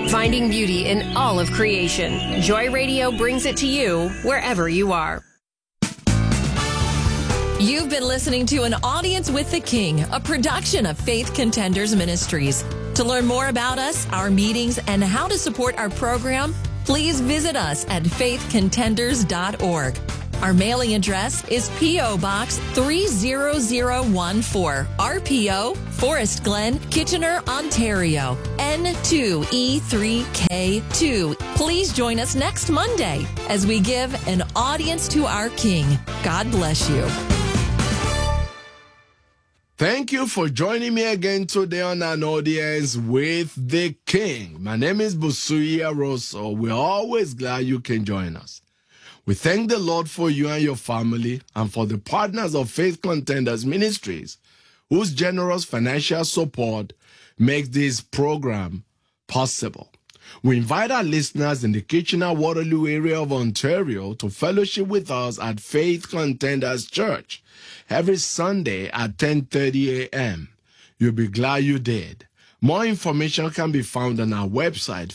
Finding beauty in all of creation. Joy Radio brings it to you wherever you are. You've been listening to An Audience with the King, a production of Faith Contenders Ministries. To learn more about us, our meetings, and how to support our program, please visit us at faithcontenders.org. Our mailing address is P.O. Box 30014, RPO, Forest Glen, Kitchener, Ontario, N2E3K2. Please join us next Monday as we give an audience to our King. God bless you. Thank you for joining me again today on An Audience with the King. My name is Busuya Rosso. We're always glad you can join us. We thank the Lord for you and your family and for the partners of Faith Contenders Ministries whose generous financial support makes this program possible. We invite our listeners in the Kitchener-Waterloo area of Ontario to fellowship with us at Faith Contenders Church every Sunday at 10:30 a.m. You'll be glad you did. More information can be found on our website,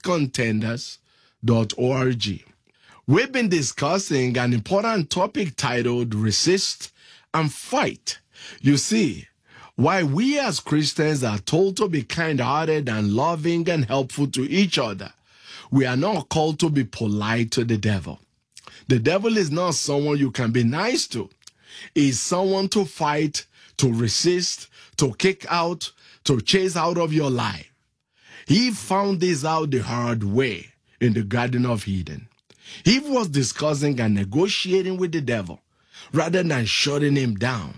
faithcontenders.org. We've been discussing an important topic titled Resist and Fight. You see, while we as Christians are told to be kind-hearted and loving and helpful to each other, we are not called to be polite to the devil. The devil is not someone you can be nice to. He's someone to fight, to resist, to kick out, to chase out of your life. He found this out the hard way in the Garden of Eden. Eve was discussing and negotiating with the devil rather than shutting him down.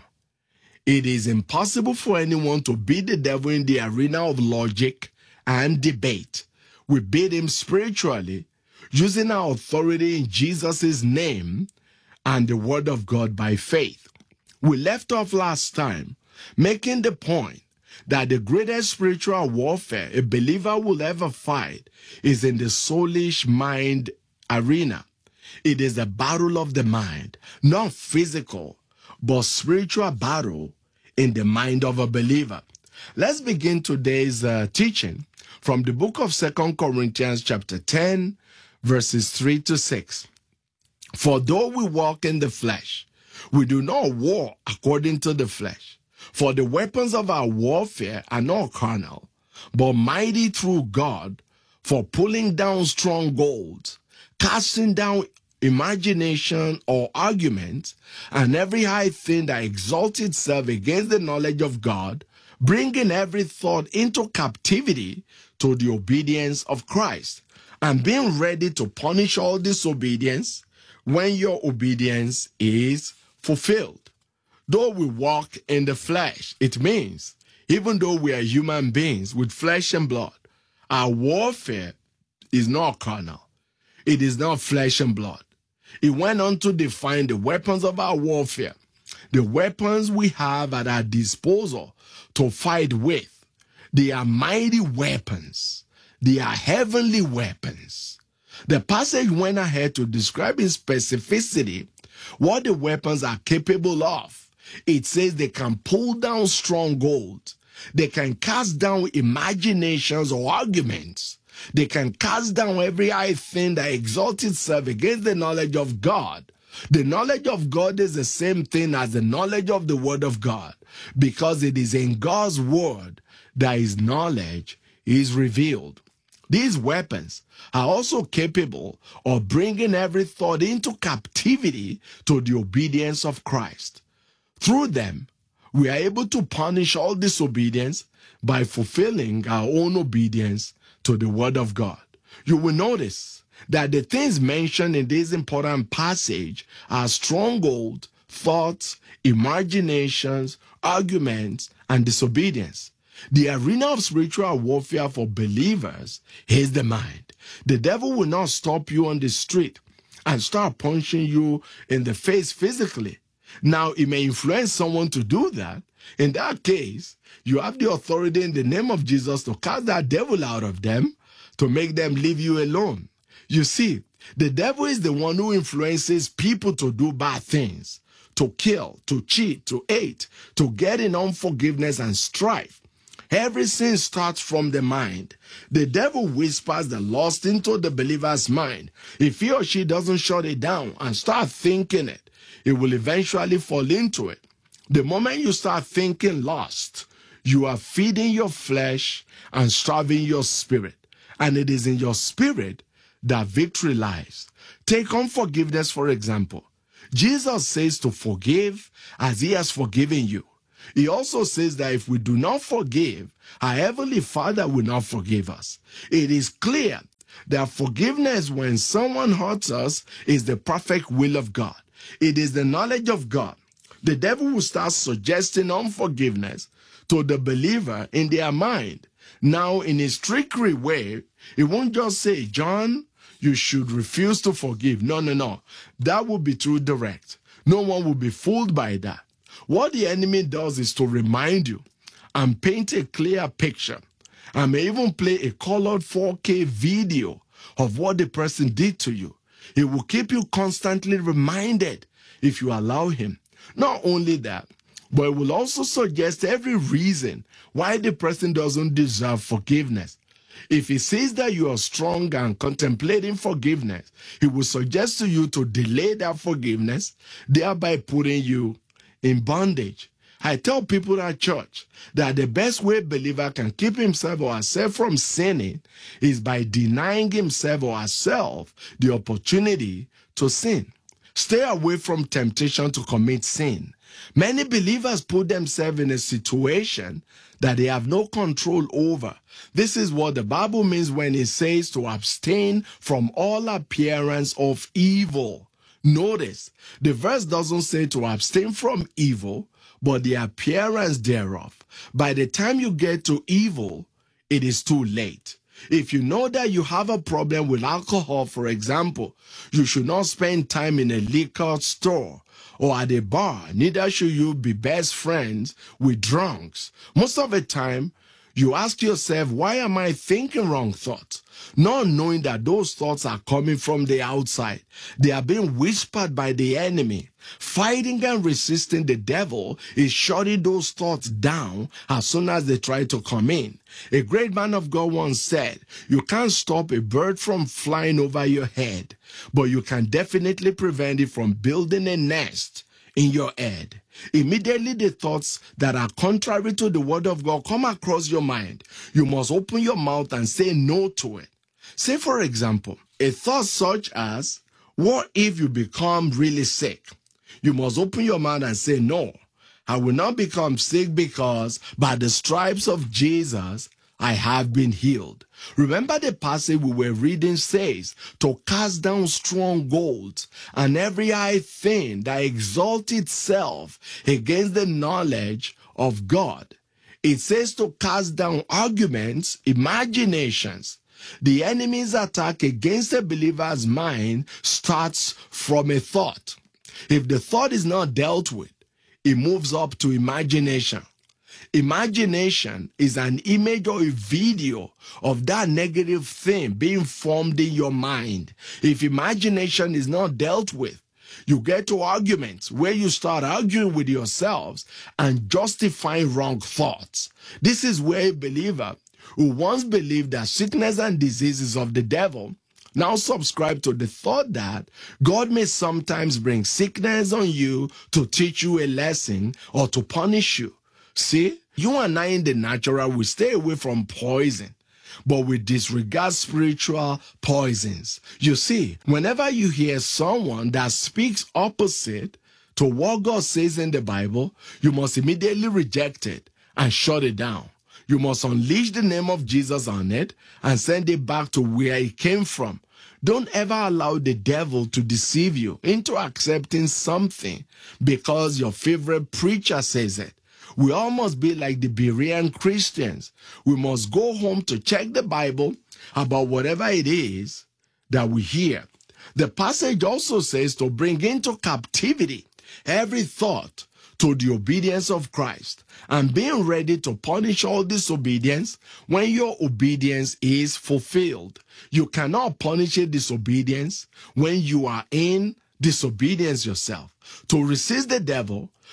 It is impossible for anyone to beat the devil in the arena of logic and debate. We beat him spiritually using our authority in Jesus' name and the word of God by faith. We left off last time making the point that the greatest spiritual warfare a believer will ever fight is in the soulish mind arena. It is a battle of the mind, not physical, but spiritual battle in the mind of a believer. Let's begin today's teaching from the book of 2 Corinthians chapter 10, verses 3 to 6. For though we walk in the flesh, we do not war according to the flesh. For the weapons of our warfare are not carnal, but mighty through God for pulling down strongholds, casting down imagination or argument, and every high thing that exalts itself against the knowledge of God, bringing every thought into captivity to the obedience of Christ, and being ready to punish all disobedience when your obedience is fulfilled. Though we walk in the flesh, it means even though we are human beings with flesh and blood, our warfare is not carnal. It is not flesh and blood. It went on to define the weapons of our warfare, the weapons we have at our disposal to fight with. They are mighty weapons. They are heavenly weapons. The passage went ahead to describe in specificity what the weapons are capable of. It says they can pull down strongholds. They can cast down imaginations or arguments. They can cast down every high thing that exalts itself against the knowledge of God. The knowledge of God is the same thing as the knowledge of the Word of God, because it is in God's Word that His knowledge is revealed. These weapons are also capable of bringing every thought into captivity to the obedience of Christ. Through them, we are able to punish all disobedience by fulfilling our own obedience to the Word of God. You will notice that the things mentioned in this important passage are stronghold, thoughts, imaginations, arguments, and disobedience. The arena of spiritual warfare for believers is the mind. The devil will not stop you on the street and start punching you in the face physically. Now, it may influence someone to do that. In that case, you have the authority in the name of Jesus to cast that devil out of them, to make them leave you alone. You see, the devil is the one who influences people to do bad things, to kill, to cheat, to hate, to get in unforgiveness and strife. Every sin starts from the mind. The devil whispers the lust into the believer's mind. If he or she doesn't shut it down and start thinking it, it will eventually fall into it. The moment you start thinking lust, you are feeding your flesh and starving your spirit. And it is in your spirit that victory lies. Take unforgiveness, for example. Jesus says to forgive as he has forgiven you. He also says that if we do not forgive, our Heavenly Father will not forgive us. It is clear that forgiveness when someone hurts us is the perfect will of God. It is the knowledge of God. The devil will start suggesting unforgiveness to the believer in their mind. Now, in his trickery way, he won't just say, John, you should refuse to forgive. No. That would be too direct. No one will be fooled by that. What the enemy does is to remind you and paint a clear picture. I may even play a colored 4K video of what the person did to you. He will keep you constantly reminded if you allow him. Not only that, but it will also suggest every reason why the person doesn't deserve forgiveness. If he sees that you are strong and contemplating forgiveness, he will suggest to you to delay that forgiveness, thereby putting you in bondage. I tell people at church that the best way a believer can keep himself or herself from sinning is by denying himself or herself the opportunity to sin. Stay away from temptation to commit sin. Many believers put themselves in a situation that they have no control over. This is what the Bible means when it says to abstain from all appearance of evil. Notice, the verse doesn't say to abstain from evil, but the appearance thereof. By the time you get to evil, it is too late. If you know that you have a problem with alcohol, for example, you should not spend time in a liquor store or at a bar. Neither should you be best friends with drunks. Most of the time, you ask yourself, why am I thinking wrong thoughts? Not knowing that those thoughts are coming from the outside. They are being whispered by the enemy. Fighting and resisting the devil is shutting those thoughts down as soon as they try to come in. A great man of God once said, you can't stop a bird from flying over your head, but you can definitely prevent it from building a nest in your head. Immediately the thoughts that are contrary to the word of God come across your mind. You must open your mouth and say no to it. Say, for example, a thought such as, what if you become really sick? You must open your mouth and say, no, I will not become sick because by the stripes of Jesus, I have been healed. Remember the passage we were reading says to cast down strongholds and every high thing that exalts itself against the knowledge of God. It says to cast down arguments, imaginations. The enemy's attack against a believer's mind starts from a thought. If the thought is not dealt with, it moves up to imagination. Imagination is an image or a video of that negative thing being formed in your mind. If imagination is not dealt with, you get to arguments where you start arguing with yourselves and justifying wrong thoughts. This is where a believer who once believed that sickness and disease is of the devil now subscribe to the thought that God may sometimes bring sickness on you to teach you a lesson or to punish you. See, you and I in the natural will stay away from poison, but we disregard spiritual poisons. You see, whenever you hear someone that speaks opposite to what God says in the Bible, you must immediately reject it and shut it down. You must unleash the name of Jesus on it and send it back to where it came from. Don't ever allow the devil to deceive you into accepting something because your favorite preacher says it. We all must be like the Berean Christians. We must go home to check the Bible about whatever it is that we hear. The passage also says to bring into captivity every thought to the obedience of Christ and being ready to punish all disobedience when your obedience is fulfilled. You cannot punish a disobedience when you are in disobedience yourself. To resist the devil,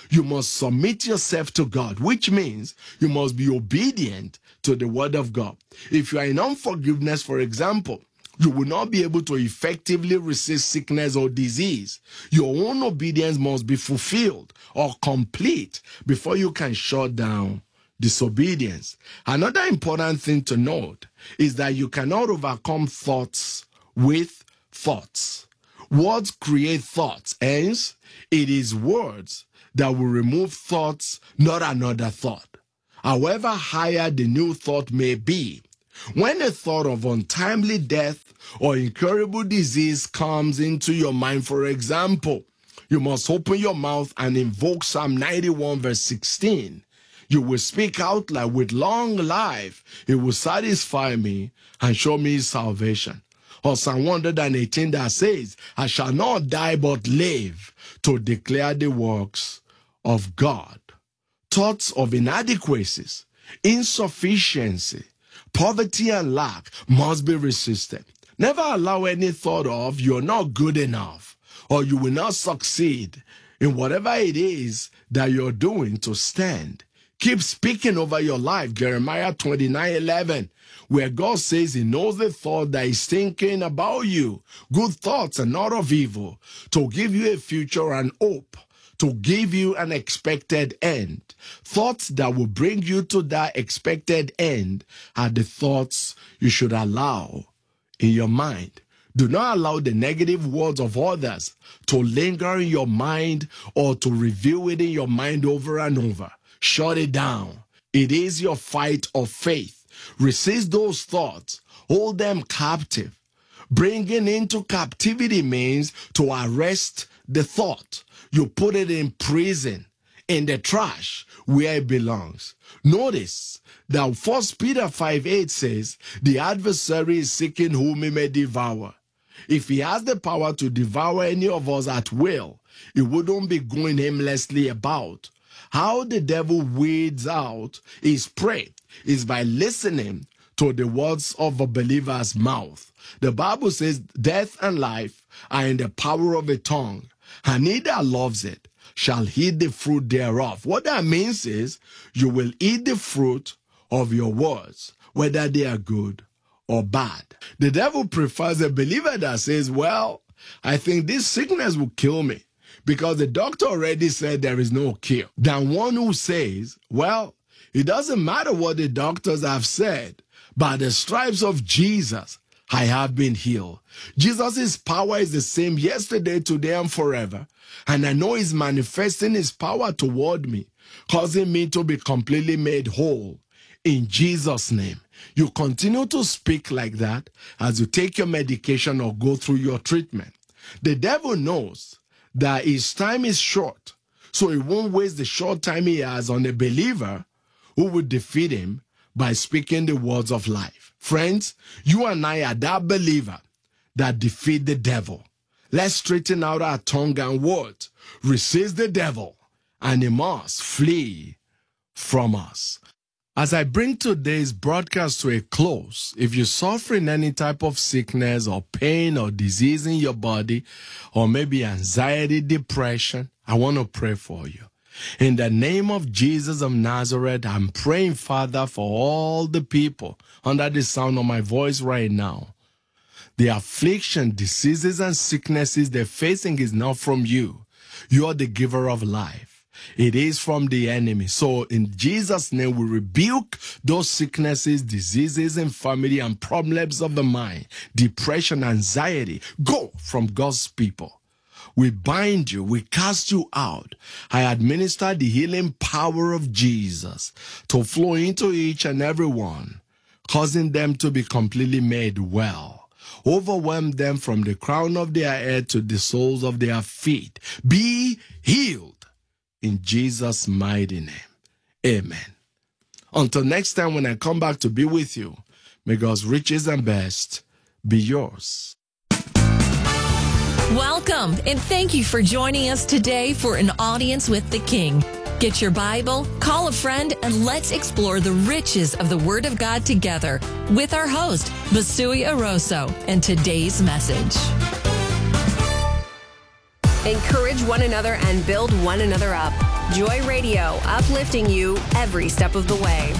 You must submit yourself to God, which means you must be obedient to the word of God. If you are in unforgiveness, for example, you will not be able to effectively resist sickness or disease. Your own obedience must be fulfilled or complete before you can shut down disobedience. Another important thing to note is that you cannot overcome thoughts with thoughts. Words create thoughts, hence it is words that will remove thoughts, not another thought. However higher the new thought may be, when a thought of untimely death or incurable disease comes into your mind, for example, you must open your mouth and invoke Psalm 91 verse 16. You will speak out loud, with long life, it will satisfy me and show me salvation. Or Psalm 118 that says, I shall not die but live to declare the works of God. Thoughts of inadequacies, insufficiency, poverty and lack must be resisted. Never allow any thought of you're not good enough or you will not succeed in whatever it is that you're doing to stand. Keep speaking over your life. Jeremiah 29:11, where God says he knows the thought that he's thinking about you, good thoughts and not of evil, to give you a future and hope, to give you an expected end. Thoughts that will bring you to that expected end are the thoughts you should allow in your mind. Do not allow the negative words of others to linger in your mind or to review it in your mind over and over. Shut it down. It is your fight of faith. Resist those thoughts. Hold them captive. Bringing into captivity means to arrest the thought. You put it in prison, in the trash, where it belongs. Notice that 1 Peter 5:8 says, the adversary is seeking whom he may devour. If he has the power to devour any of us at will, he wouldn't be going aimlessly about. How the devil weeds out his prey is by listening to the words of a believer's mouth. The Bible says death and life are in the power of a tongue, and he that loves it shall eat the fruit thereof. What that means is you will eat the fruit of your words, whether they are good or bad. The devil prefers a believer that says, well, I think this sickness will kill me, because the doctor already said there is no cure, than one who says, well, it doesn't matter what the doctors have said, by the stripes of Jesus, I have been healed. Jesus' power is the same yesterday, today, and forever. And I know he's manifesting his power toward me, causing me to be completely made whole. In Jesus' name, you continue to speak like that as you take your medication or go through your treatment. The devil knows that his time is short, so he won't waste the short time he has on a believer who will defeat him by speaking the words of life. Friends, you and I are that believer that defeat the devil. Let's straighten out our tongue and words. Resist the devil, and he must flee from us. As I bring today's broadcast to a close, if you're suffering any type of sickness or pain or disease in your body, or maybe anxiety, depression, I want to pray for you. In the name of Jesus of Nazareth, I'm praying, Father, for all the people under the sound of my voice right now. The affliction, diseases, and sicknesses they're facing is not from you. You are the giver of life. It is from the enemy. So in Jesus' name, we rebuke those sicknesses, diseases, infirmity, and problems of the mind, depression, anxiety. Go from God's people. We bind you. We cast you out. I administer the healing power of Jesus to flow into each and every one, causing them to be completely made well. Overwhelm them from the crown of their head to the soles of their feet. Be healed. In Jesus' mighty name, amen. Until next time when I come back to be with you, may God's riches and best be yours. Welcome, and thank you for joining us today for an audience with the King. Get your Bible, call a friend, and let's explore the riches of the Word of God together with our host, Vasui Aroso, and today's message. Encourage one another and build one another up. Joy Radio, uplifting you every step of the way.